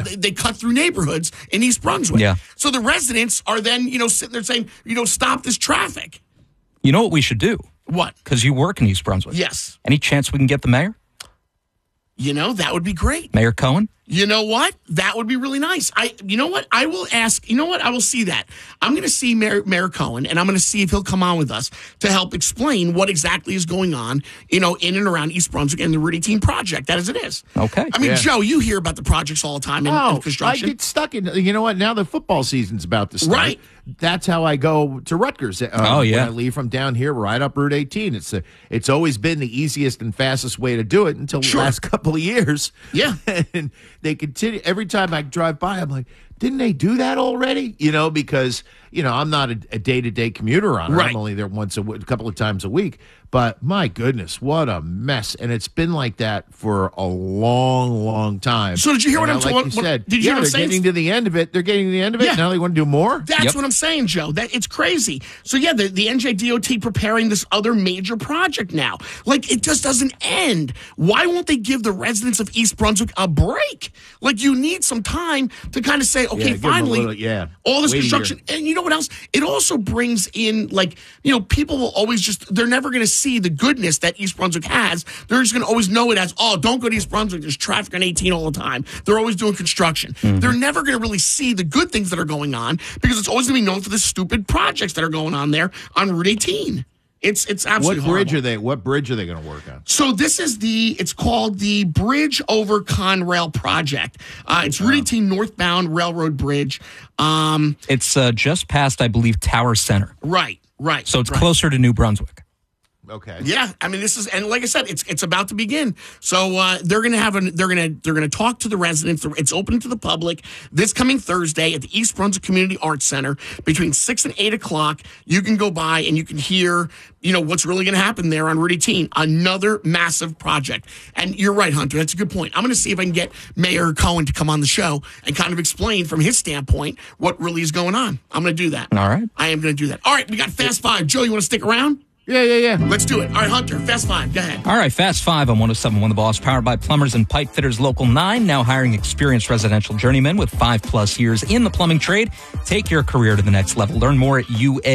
they cut through neighborhoods in East Brunswick. Yeah. So the residents are then, sitting there saying, stop this traffic. You know what we should do? What? Because you work in East Brunswick. Yes. Any chance we can get the mayor? That would be great. Mayor Cohen? You know what? That would be really nice. You know what? I will ask. You know what? I will see that. I'm going to see Mayor Cohen, and I'm going to see if he'll come on with us to help explain what exactly is going on, in and around East Brunswick and the Route 18 project, as it is. Okay. I mean, Joe, you hear about the projects all the time in construction. I get stuck in. You know what? Now the football season's about to start. Right. That's how I go to Rutgers. When I leave from down here, right up Route 18. It's always been the easiest and fastest way to do it until the last couple of years. Yeah. And they continue. Every time I drive by, I'm like, didn't they do that already? Because, I'm not a day-to-day commuter on it. Right. I'm only there a couple of times a week. But my goodness, what a mess. And it's been like that for a long, long time. So did you hear what I'm talking about? Like you said, did you hear what I'm they're saying? getting to the end of it. They're getting to the end of it. Yeah. Now they want to do more? That's what I'm saying, Joe. That it's crazy. So the NJDOT preparing this other major project now. Like, it just doesn't end. Why won't they give the residents of East Brunswick a break? Like, you need some time to kind of say, okay, finally, all this construction. And you know what else? It also brings in, people will always they're never going to see the goodness that East Brunswick has. They're just going to always know it as, don't go to East Brunswick. There's traffic on 18 all the time. They're always doing construction. Mm-hmm. They're never going to really see the good things that are going on because it's always going to be known for the stupid projects that are going on there on Route 18. It's absolutely horrible. What bridge are they going to work on? So this is it's called the Bridge Over Conrail Project. It's Route 18 northbound railroad bridge. It's just past, I believe, Tower Center. Right. So it's closer to New Brunswick. Okay. Yeah, I mean, and like I said, it's about to begin. So they're gonna talk to the residents. It's open to the public this coming Thursday at the East Brunswick Community Arts Center between 6 and 8 o'clock. You can go by and you can hear, what's really going to happen there on Route 18. Another massive project. And you're right, Hunter. That's a good point. I'm going to see if I can get Mayor Cohen to come on the show and kind of explain from his standpoint what really is going on. I'm going to do that. All right. I am going to do that. All right, we got Fast Five. Joe, you want to stick around? Yeah. Let's do it. All right, Hunter, Fast Five. Go ahead. All right, Fast Five on 107.1 The Boss, powered by Plumbers and Pipe Fitters Local 9, now hiring experienced residential journeymen with 5+ years in the plumbing trade. Take your career to the next level. Learn more at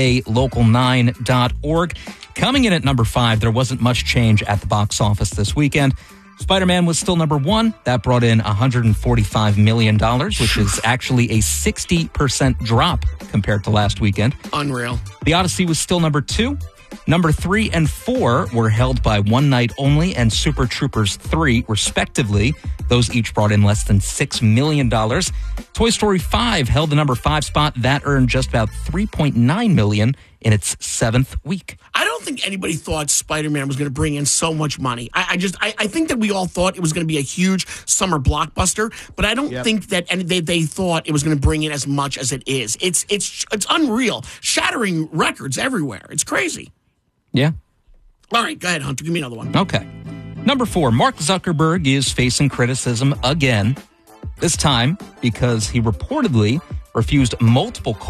ualocal9.org. Coming in at number 5, there wasn't much change at the box office this weekend. Spider-Man was still number 1. That brought in $145 million, which is actually a 60% drop compared to last weekend. Unreal. The Odyssey was still number 2. Number 3 and 4 were held by One Night Only and Super Troopers 3, respectively. Those each brought in less than $6 million. Toy Story 5 held the number 5 spot. That earned just about $3.9 million in its 7th week. I don't think anybody thought Spider-Man was going to bring in so much money. I think that we all thought it was going to be a huge summer blockbuster, but I don't think that they thought it was going to bring in as much as it is. It's unreal, shattering records everywhere. It's crazy. Yeah. All right, go ahead, Hunter. Give me another one. Okay. Number 4, Mark Zuckerberg is facing criticism again, this time because he reportedly refused multiple calls